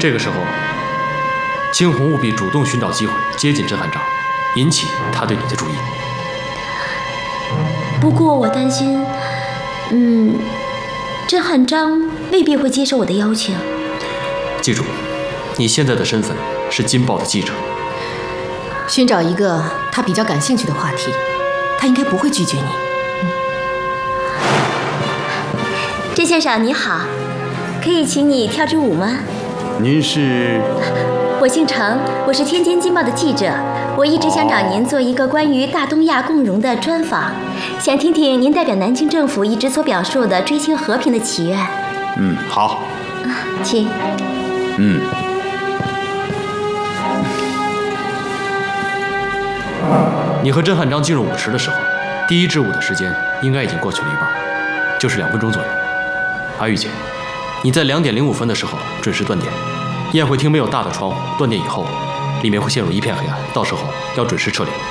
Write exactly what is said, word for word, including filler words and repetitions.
这个时候，惊鸿务必主动寻找机会接近甄汉章，引起他对你的注意。 不过我担心，嗯，甄汉章未必会接受我的邀请。 记住，你现在的身份是《金报》的记者。 寻找一个他比较感兴趣的话题，他应该不会拒绝你。 甄先生你好，可以请你跳支舞吗？ 您是？ 我姓程，我是天津《金报》的记者。我一直想找您做一个关于大东亚共荣的专访，想听听您代表南京政府一直所表述的追求和平的祈愿。 嗯，好。 请。 嗯。 你和甄汉章进入舞池的时候，第一支舞的时间应该已经过去了一半，就是两分钟左右。阿玉姐，你在两点零五分的时候准时断电。宴会厅没有大的窗户，断电以后，里面会陷入一片黑暗，到时候要准时撤离。